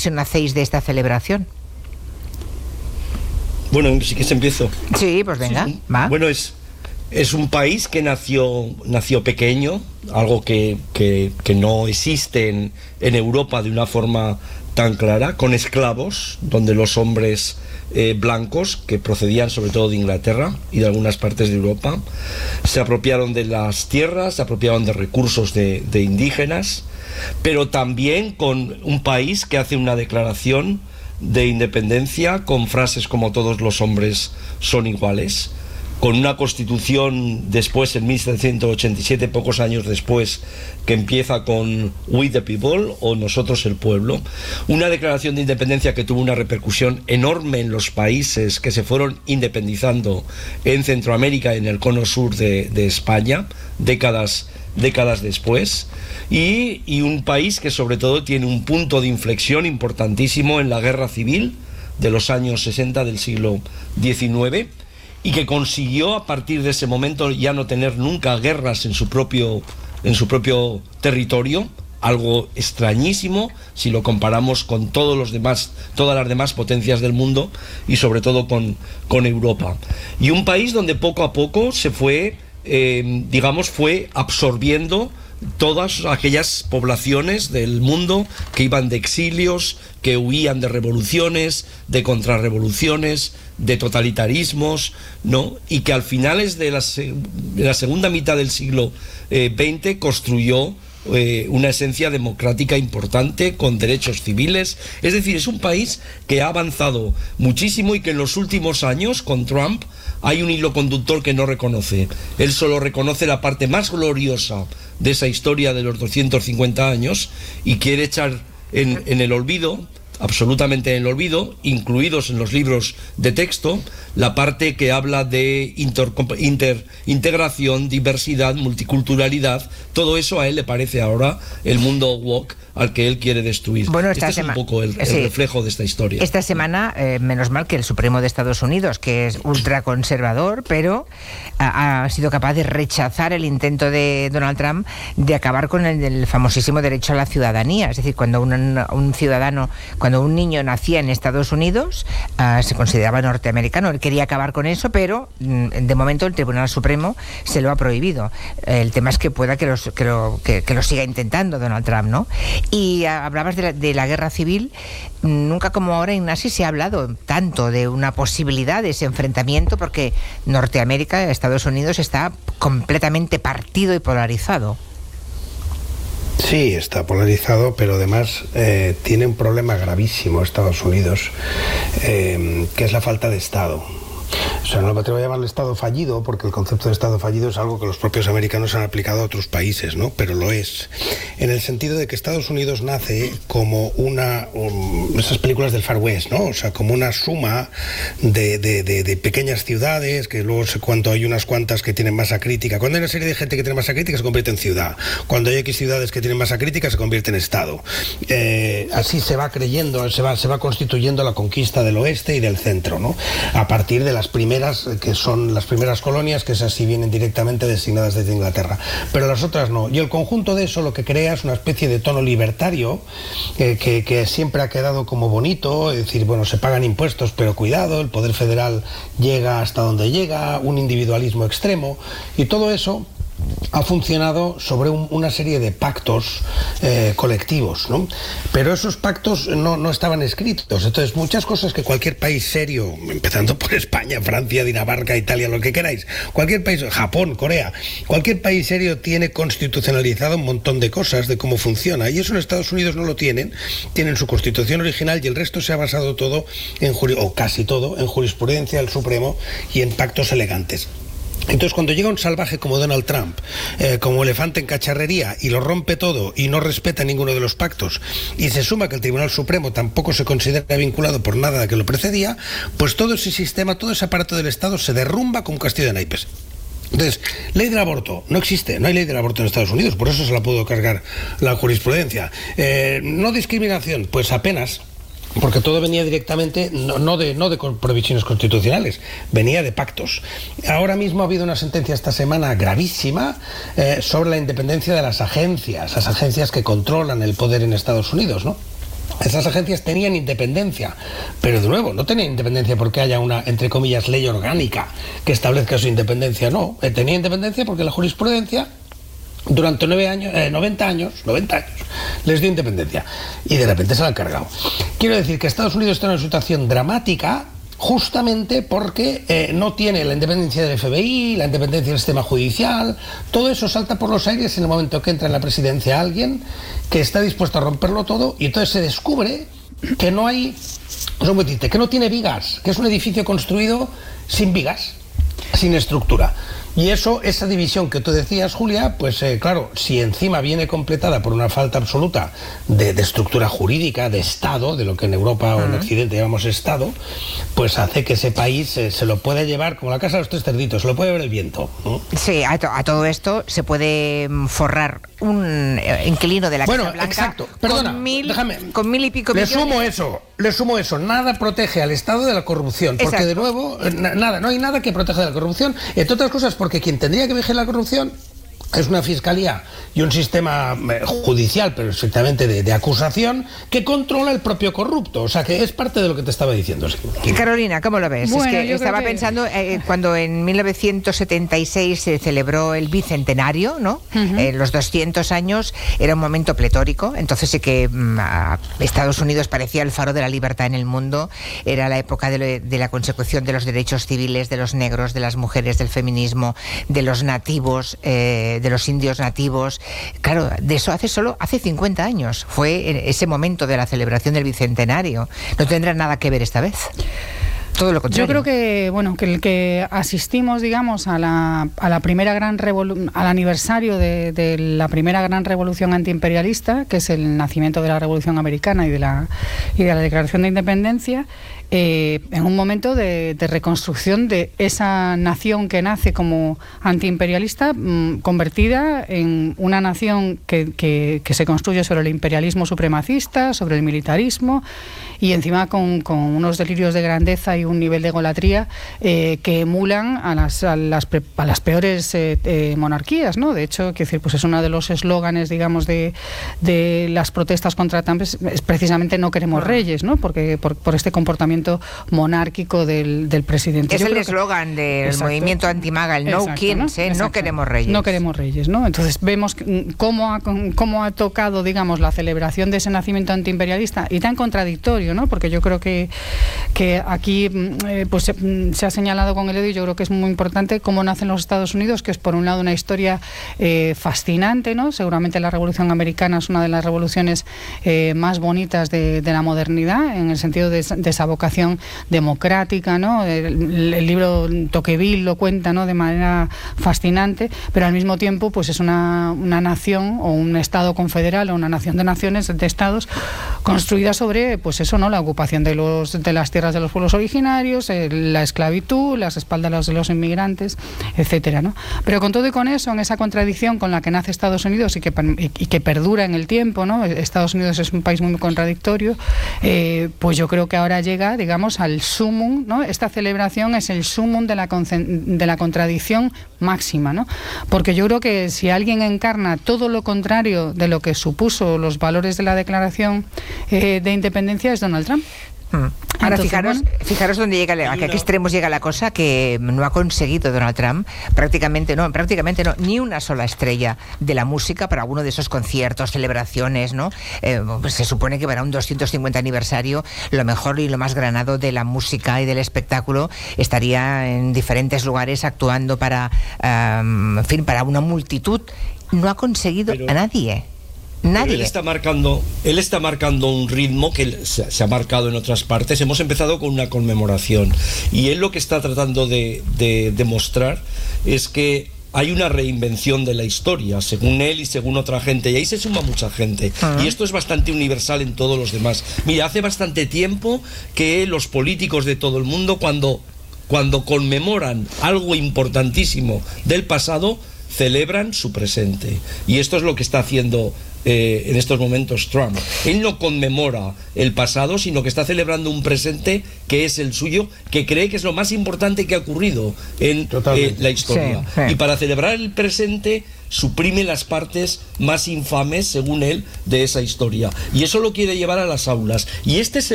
versión hacéis de esta celebración? Bueno, sí que se empiezo. Sí, pues venga, Sí. va. Bueno, es un país que nació pequeño, algo que no existe en Europa de una forma tan clara, con esclavos, donde los hombres blancos, que procedían sobre todo de Inglaterra y de algunas partes de Europa, se apropiaron de las tierras, se apropiaron de recursos de indígenas, pero también con un país que hace una declaración de independencia con frases como todos los hombres son iguales, con una constitución después en 1787, pocos años después, que empieza con We the People o Nosotros el Pueblo, una declaración de independencia que tuvo una repercusión enorme en los países que se fueron independizando en Centroamérica, en el cono sur de España, décadas después, y un país que sobre todo tiene un punto de inflexión importantísimo en la guerra civil de los años 60 del siglo XIX, y que consiguió a partir de ese momento ya no tener nunca guerras en su propio territorio, algo extrañísimo si lo comparamos con todas las demás potencias del mundo y sobre todo con Europa. Y un país donde poco a poco se fue absorbiendo todas aquellas poblaciones del mundo que iban de exilios, que huían de revoluciones, de contrarrevoluciones, de totalitarismos, ¿no? Y que al finales de la segunda mitad del siglo XX construyó una esencia democrática importante, con derechos civiles. Es decir, es un país que ha avanzado muchísimo y que en los últimos años, con Trump, hay un hilo conductor que no reconoce. Él solo reconoce la parte más gloriosa de esa historia de los 250 años y quiere echar en el olvido, absolutamente en el olvido, incluidos en los libros de texto, la parte que habla de integración, diversidad, multiculturalidad. Todo eso a él le parece ahora el mundo woke al que él quiere destruir. Bueno, este es un poco el reflejo de esta historia. Esta semana, menos mal que el Supremo de Estados Unidos, que es ultraconservador, pero ha sido capaz de rechazar el intento de Donald Trump de acabar con el famosísimo derecho a la ciudadanía. Es decir, cuando cuando un niño nacía en Estados Unidos, se consideraba norteamericano. Él quería acabar con eso, pero de momento el Tribunal Supremo se lo ha prohibido. El tema es que pueda que lo siga intentando Donald Trump, ¿no? Y hablabas de la guerra civil. Nunca como ahora, Ignasi, se ha hablado tanto de una posibilidad de ese enfrentamiento, porque Norteamérica, Estados Unidos, está completamente partido y polarizado. Sí, está polarizado, pero además tiene un problema gravísimo Estados Unidos, que es la falta de Estado. O sea, no me atrevo a llamarle Estado fallido, porque el concepto de Estado fallido es algo que los propios americanos han aplicado a otros países, ¿no? Pero lo es. En el sentido de que Estados Unidos nace como esas películas del Far West, ¿no? O sea, como una suma de pequeñas ciudades, que luego cuando hay unas cuantas que tienen masa crítica. Cuando hay una serie de gente que tiene masa crítica, se convierte en ciudad. Cuando hay X ciudades que tienen masa crítica, se convierte en Estado. Así se va creyendo, se va constituyendo la conquista del oeste y del centro, ¿no? A partir de las primeras, que son las primeras colonias, que esas sí vienen directamente designadas desde Inglaterra, pero las otras no. Y el conjunto de eso lo que crea es una especie de tono libertario que siempre ha quedado como bonito, es decir, bueno, se pagan impuestos, pero cuidado, el poder federal llega hasta donde llega, un individualismo extremo, y todo eso ha funcionado sobre una serie de pactos colectivos, ¿no? Pero esos pactos no estaban escritos. Entonces, muchas cosas que cualquier país serio, empezando por España, Francia, Dinamarca, Italia, lo que queráis, cualquier país, Japón, Corea, cualquier país serio tiene constitucionalizado un montón de cosas, de cómo funciona, y eso en Estados Unidos no lo tienen su constitución original, y el resto se ha basado todo, o casi todo, en jurisprudencia del Supremo y en pactos elegantes. Entonces, cuando llega un salvaje como Donald Trump, como elefante en cacharrería, y lo rompe todo y no respeta ninguno de los pactos, y se suma que el Tribunal Supremo tampoco se considera vinculado por nada que lo precedía, pues todo ese sistema, todo ese aparato del Estado se derrumba como un castillo de naipes. Entonces, ley del aborto, no existe, no hay ley del aborto en Estados Unidos, por eso se la pudo cargar la jurisprudencia. No discriminación, pues apenas, porque todo venía directamente, no de provisiones constitucionales, venía de pactos. Ahora mismo ha habido una sentencia esta semana gravísima sobre la independencia de las agencias que controlan el poder en Estados Unidos, ¿no? Esas agencias tenían independencia, pero de nuevo, no tenían independencia porque haya una, entre comillas, ley orgánica que establezca su independencia, no. Tenía independencia porque la jurisprudencia durante 90 años les dio independencia y de repente se la han cargado. Quiero decir que Estados Unidos está en una situación dramática justamente porque no tiene la independencia del FBI, la independencia del sistema judicial. Todo eso salta por los aires en el momento que entra en la presidencia alguien que está dispuesto a romperlo todo, y entonces se descubre que no hay, que no tiene vigas, que es un edificio construido sin vigas, sin estructura. Y esa división que tú decías, Julia, pues claro, si encima viene completada por una falta absoluta de estructura jurídica, de Estado, de lo que en Europa o en Occidente llamamos Estado, pues hace que ese país se lo pueda llevar como la casa de los tres cerditos, se lo puede ver el viento, ¿no? Sí, a todo esto se puede forrar un inquilino de la Casa Blanca. Exacto. Perdona, con mil y pico millones. Le sumo eso, nada protege al Estado de la corrupción, porque de nuevo, no hay nada que proteja de la corrupción, entre otras cosas porque quien tendría que vigilar la corrupción es una fiscalía y un sistema judicial, pero estrictamente de acusación, que controla el propio corrupto. O sea, que es parte de lo que te estaba diciendo. Sí. Y Carolina, ¿cómo lo ves? Bueno, es que estaba pensando cuando en 1976 se celebró el bicentenario, ¿no? Los 200 años, era un momento pletórico. Entonces sí que Estados Unidos parecía el faro de la libertad en el mundo. Era la época de la consecución de los derechos civiles de los negros, de las mujeres, del feminismo, de los nativos, de los indios nativos. Claro, de eso hace 50 años. Fue ese momento de la celebración del bicentenario. No tendrá nada que ver esta vez. Todo lo contrario. Yo creo que el que asistimos, digamos, a la primera gran al aniversario de la primera gran revolución antiimperialista, que es el nacimiento de la Revolución Americana y de la Declaración de Independencia, en un momento de reconstrucción de esa nación que nace como antiimperialista, convertida en una nación que se construye sobre el imperialismo supremacista, sobre el militarismo, y encima con unos delirios de grandeza y un nivel de egolatría que emulan a las peores monarquías, ¿no? De hecho, quiero decir, pues es uno de los eslóganes, digamos, de las protestas contra Trump, es precisamente no queremos reyes, ¿no? Porque por este comportamiento monárquico del presidente. Es el eslogan del movimiento antimaga, el No Kings, no queremos reyes. No queremos reyes, ¿no? Entonces vemos cómo ha tocado, digamos, la celebración de ese nacimiento antiimperialista, y tan contradictorio, ¿no? Porque yo creo que aquí pues se ha señalado con el dedo, y yo creo que es muy importante cómo nacen los Estados Unidos, que es por un lado una historia fascinante, ¿no? Seguramente la Revolución Americana es una de las revoluciones más bonitas de la modernidad, en el sentido de esa vocación democrática, ¿no? El libro Tocqueville lo cuenta, ¿no? De manera fascinante, pero al mismo tiempo pues es una nación o un estado confederal o una nación de naciones, de estados, construida sobre, pues eso, ¿no? La ocupación de las tierras de los pueblos originarios, la esclavitud, las espaldas de los inmigrantes, etcétera, ¿no? Pero con todo y con eso, en esa contradicción con la que nace Estados Unidos y que perdura en el tiempo, ¿no? Estados Unidos es un país muy contradictorio, pues yo creo que ahora llega, digamos, al sumum, ¿no? Esta celebración es el sumum de la contradicción máxima, ¿no? Porque yo creo que si alguien encarna todo lo contrario de lo que supuso los valores de la Declaración de Independencia, es Donald Trump. Ahora fijaros dónde llega, a qué extremos llega la cosa, que no ha conseguido Donald Trump prácticamente no, ni una sola estrella de la música para alguno de esos conciertos, celebraciones, ¿no? Pues se supone que para un 250 aniversario lo mejor y lo más granado de la música y del espectáculo estaría en diferentes lugares actuando para una multitud. No ha conseguido a nadie. Nadie. Él está marcando un ritmo que se ha marcado en otras partes. Hemos empezado con una conmemoración, y él lo que está tratando de demostrar es que hay una reinvención de la historia, según él y según otra gente, y ahí se suma mucha gente. Y esto es bastante universal en todos los demás. Mira, hace bastante tiempo que los políticos de todo el mundo, cuando conmemoran algo importantísimo del pasado, celebran su presente. Y esto es lo que está haciendo en estos momentos Trump. Él no conmemora el pasado, sino que está celebrando un presente que es el suyo, que cree que es lo más importante que ha ocurrido en la historia. Sí. Y para celebrar el presente suprime las partes más infames, según él, de esa historia. Y eso lo quiere llevar a las aulas. Y este es